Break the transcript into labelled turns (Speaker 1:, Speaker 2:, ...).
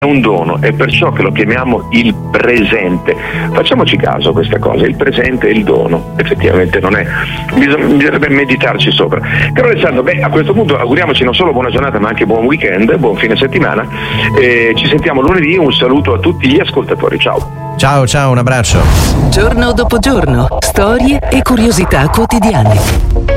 Speaker 1: un dono, è perciò che lo chiamiamo il presente. Facciamoci caso a questa cosa, il presente è il dono, effettivamente non è, bisognerebbe meditarci sopra. Caro Alessandro, a questo punto auguriamoci non solo buona giornata ma anche buon weekend, buon fine settimana, ci sentiamo lunedì, un saluto a tutti gli ascoltatori, ciao.
Speaker 2: Ciao, un abbraccio.
Speaker 3: Giorno dopo giorno, storie e curiosità quotidiane.